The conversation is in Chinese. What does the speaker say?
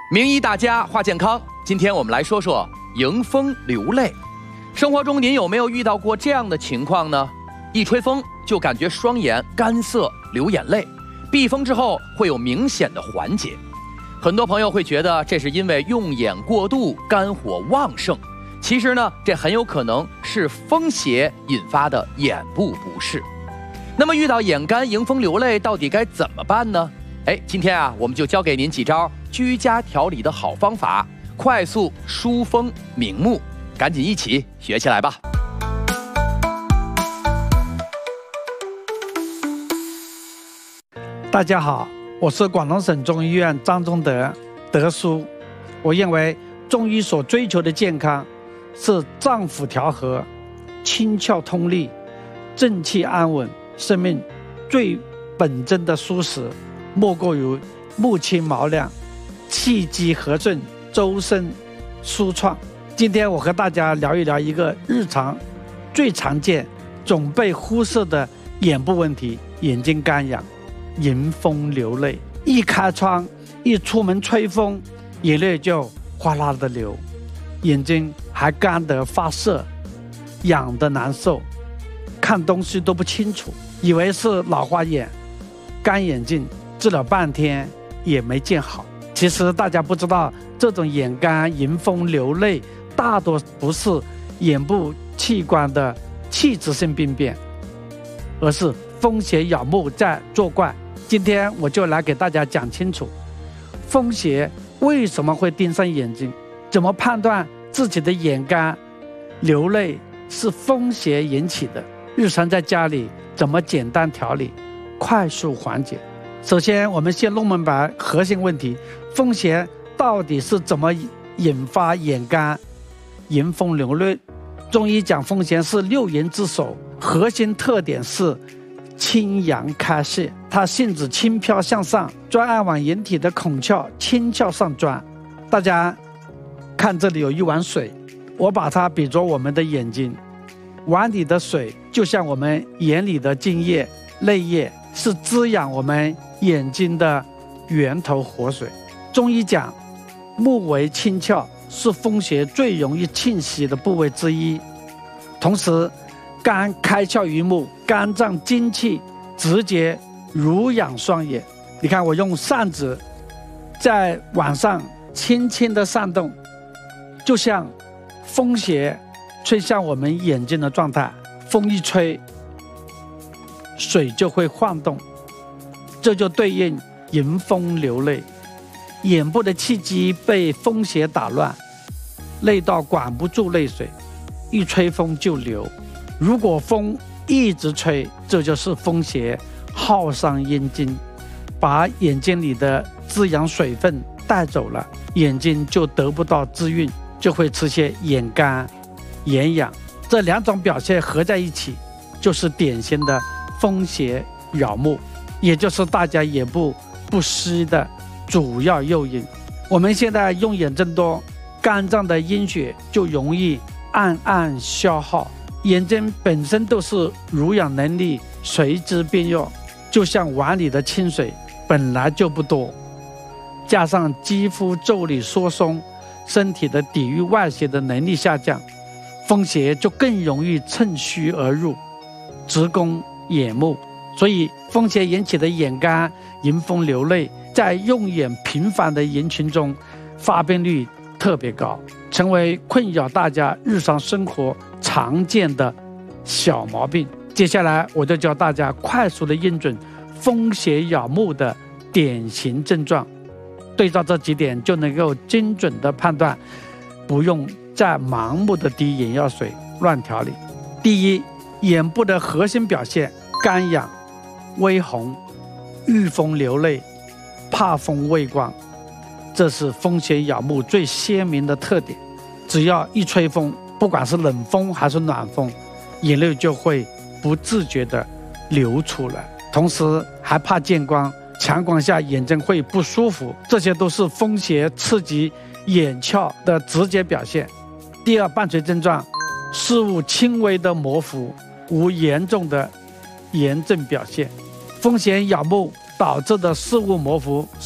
名医大家话健康，今天我们来说说迎风流泪。生活中您有没有遇到过这样的情况呢？一吹风就感觉双眼干涩，流眼泪，避风之后会有明显的缓解。很多朋友会觉得这是因为用眼过度，肝火旺盛。其实呢，这很有可能是风邪引发的眼部不适。那么遇到眼干迎风流泪，到底该怎么办呢？今天我们就教给您几招居家调理的好方法，快速疏风明目，赶紧一起学起来吧。 大家好，我是广东省中医院张忠德德叔。我认为中医所追求的健康是脏腑调和、清窍通利、正气安稳，生命最本真的舒适莫过于目清毛亮、气机和顺、周身舒畅。今天我和大家聊一聊一个日常最常见、总被忽视的眼部问题——眼睛干痒、迎风流泪。一开窗，一出门吹风，眼泪就哗啦的流，眼睛还干得发涩，痒得难受，看东西都不清楚，以为是老花眼、干眼症，治了半天也没见好。其实大家不知道，这种眼干迎风流泪大多不是眼部器官的器质性病变，而是风邪扰目在作怪。今天我就来给大家讲清楚，风邪为什么会盯上眼睛，怎么判断自己的眼干流泪是风邪引起的，日常在家里怎么简单调理，快速缓解。首先我们先弄明白核心问题，风邪到底是怎么引发眼干迎风流泪。中医讲风邪是六淫之首，核心特点是清阳开泄，它性质轻飘向上，专爱往人体的孔窍轻窍上钻。大家看，这里有一碗水，我把它比作我们的眼睛，碗里的水就像我们眼里的津液、泪液，是滋养我们眼睛的源头活水。中医讲目为清窍，是风邪最容易侵袭的部位之一。同时肝开窍于目，肝脏精气直接濡养双眼。你看，我用扇子在碗上轻轻的扇动，就像风邪吹向我们眼睛的状态。风一吹，水就会晃动，这就对应迎风流泪。眼部的气机被风邪打乱，泪道管不住泪水，一吹风就流。如果风一直吹，这就是风邪耗伤眼睛，把眼睛里的滋养水分带走了，眼睛就得不到滋润，就会出现眼干、眼痒。这两种表现合在一起，就是典型的风邪扰目，也就是大家眼部不适的主要诱因。我们现在用眼增多，肝脏的阴血就容易暗暗消耗，眼睛本身都是濡养能力随之变弱，就像碗里的清水本来就不多，加上肌肤腠理疏松，身体的抵御外邪的能力下降，风邪就更容易趁虚而入，直攻眼目。所以风邪引起的眼干迎风流泪，在用眼频繁的人群中发病率特别高，成为困扰大家日常生活常见的小毛病。接下来我就教大家快速的认准风邪扰目的典型症状，对照这几点就能够精准的判断，不用再盲目的滴眼药水乱调理。第一，眼部的核心表现干痒、微红、遇风流泪、怕风畏光，这是风邪扰目最鲜明的特点。只要一吹风，不管是冷风还是暖风，眼泪就会不自觉地流出来。同时还怕见光，强光下眼睛会不舒服，这些都是风邪刺激眼窍的直接表现。第二，伴随症状视物轻微的模糊，无严重的炎症表现。风邪扰目导致的视物模糊